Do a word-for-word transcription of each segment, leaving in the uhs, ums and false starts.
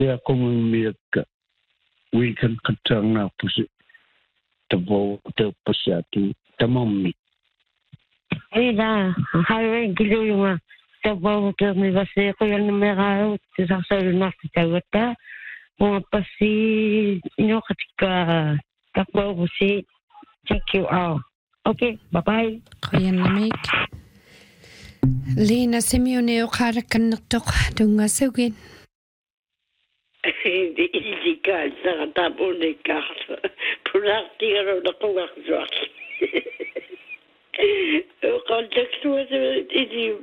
ya kumumiyaka weekend katanga pusi tabo te pasiatu tamammi ida hawen kiluyuma tabo te mi base ko yan mera te sa sa na tawata mo pasi ino katika tabo pusi check you out okay bye bye koyan namik Lena Simeone okarakan naktok dunga sugin Hindi illegal sa katapon ni Carl. Pulaktigaro na kumakzwak. Context was hindi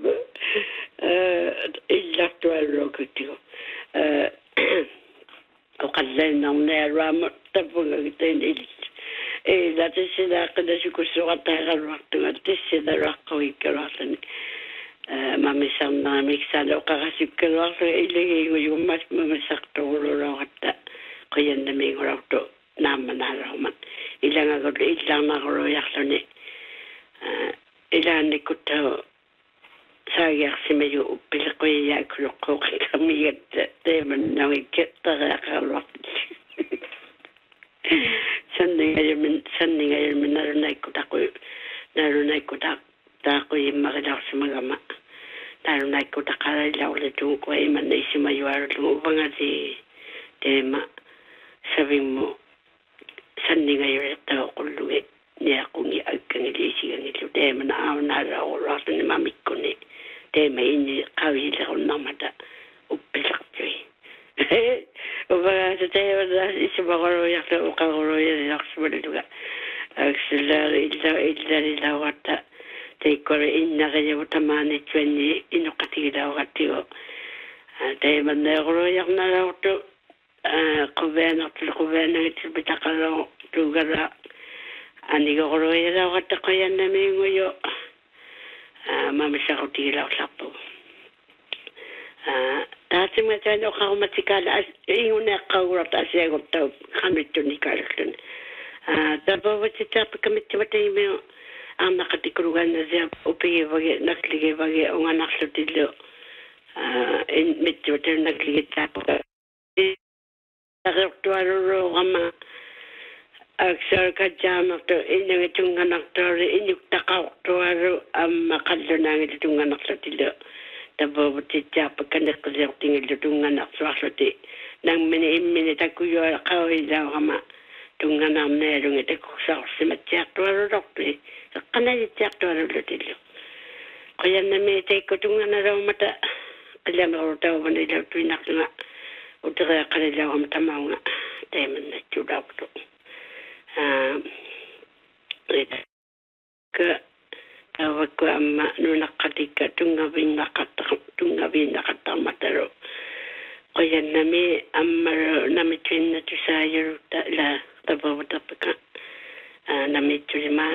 ilactual rokutyo. O kazen ng neram tapong agitin ilis. Eh, dati sila kada si kusukat tayo waktu dati sila rakoy karatan. Mamisang na miksan o kakasip ka lang so ilagay ko yung mas mamasakto ulo lang at kaya namin ko lang to naman na raman ilang ako ilang na ko royak to ni ilang ni ko to sayak si medyo upil ko iya ko ko kami at teman na wikit taga kalwak sandi ngayon sandi ngayon narunay ko tako narunay ko tako tako yung makilak sa mga ma Taru nai ko takara lau le tu ko e man nei si mai war lu banga di tema sabing mo sandinga yo ta ko lu e ne ko ni akang ni si ngi lu tema na au na ra o ra ni mami ko ni tema ini kawi le on namata o pelak tui o ba sa te wa si ba ko ya ta o ka ro ya ya so le tu ga aksela illa illa illa wata te kore inna kaya utamane tueni ino katira o katio te mande oro yak na la to kovena to kovena te bitakalo tugara ani oro ya o ta kaya na mingo yo mama sa kotira sapo ta te me te no ka matikala inguna ka ura ta se go to kamitu ni kalkun ta bo te tap kamitu te me ang nakatikurugan na siya upi bagi naklige bagi o nga naksutilo in medyo tayo nagligit sa po nakaktuaro ro kama aksar ka jama to inyong itong anak to inyong takaktuaro ang makadlo na ng itong anak sutilo tabo buti siya pagkanak ko siya tingil itong anak swasuti nang mini-minita ko yung kawin daw kama tunga nam ne rung ite ko sa si matyak to ro dokte kana ityak to ro dilo ko yan na me te ko tunga na raw mata kaya mo to ban ila tuinak nga utra kala law am tamaw nga te man na tu dokto ah ita ka awa ko amma no nakatika tunga bin nakata tunga bin nakata mataro ko yan na me amma na me twin na tu sa yer la tabo tapaka na mituriman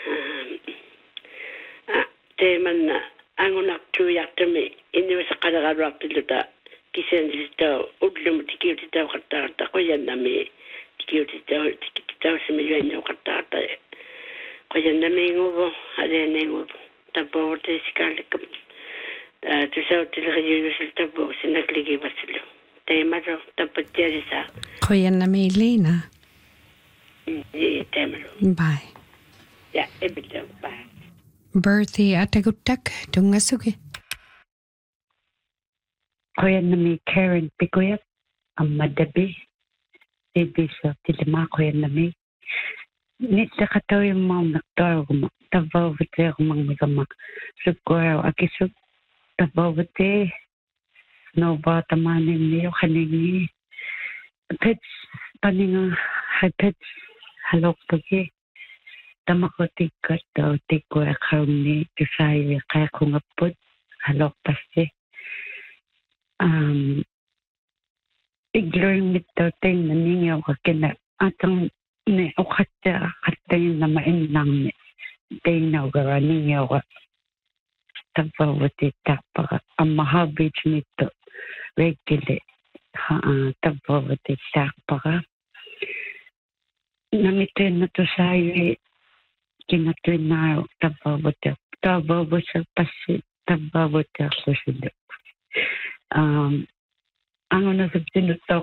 te man anguna tu yaktame ini sa kada rapilita kisen dito udlum tikiti taw kata ta ko yan na me tikiti taw tikiti taw sa milyon yung kata ta ko yan na me ngobo ale ne ngobo tabo te sikalik tu sa utila yung sa tabo sinakligi basilo te maro tapat jeri sa ko yan na me Lena Bye. Yeah, everything. Bye. Bertie atagutak tunga sugi. Kuya na may Karen Pikoyat, ang madabi. Bibi sa tilima kuya na may. Nita kataw yung mga naktaw ko. Tabawate ako mga mga sugkuraw. Akisug tabawate. No ba tamanin niyo kanini. Pets paninga. Hay pets. Halok pagi. Tamako tikat daw tikwa kauni kisaya kaya kung apod. Halok pasti. Um, igloring mito ting naningaw ka kina. Atang ne ukata katay na mainang ne. Ting na ugara ningaw ka. Tabawati tapaka. Ang mahabit nito. Regulate. Tabawati tapaka. Namitin na to sa'yo, kinatuin na tababote. Tababote pasi, tababote ako sila. Um, ang ano sa sinutok